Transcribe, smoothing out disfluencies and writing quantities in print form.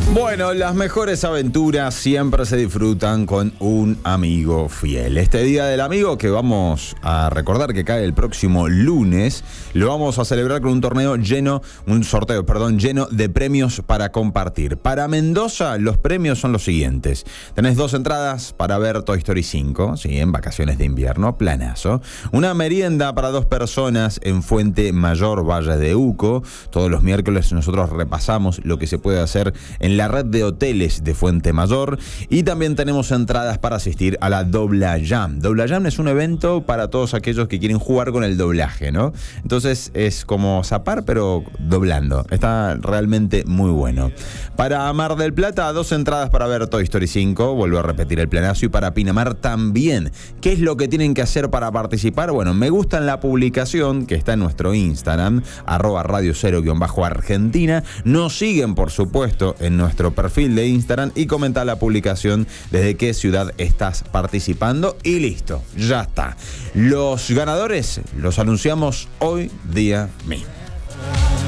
Bueno, las mejores aventuras siempre se disfrutan con un amigo fiel. Este Día del Amigo, que vamos a recordar que cae el próximo lunes, lo vamos a celebrar con un sorteo lleno de premios para compartir. Para Mendoza, los premios son los siguientes. Tenés 2 entradas para ver Toy Story 5, ¿sí? En vacaciones de invierno, planazo. Una merienda para 2 personas en Fuente Mayor, Valle de Uco. Todos los miércoles nosotros repasamos lo que se puede hacer en la red de hoteles de Fuente Mayor, y también tenemos entradas para asistir a la Dobla Jam. Dobla Jam es un evento para todos aquellos que quieren jugar con el doblaje, ¿no? Entonces es como zapar pero doblando. Está realmente muy bueno. Para Mar del Plata, 2 entradas para ver Toy Story 5, vuelvo a repetir el planazo, y para Pinamar también. ¿Qué es lo que tienen que hacer para participar? Bueno, me gustan la publicación que está en nuestro Instagram, @radio0_Argentina. Nos siguen, por supuesto, en nuestro perfil de Instagram y comenta la publicación desde qué ciudad estás participando y listo, ya está. Los ganadores los anunciamos hoy día mismo.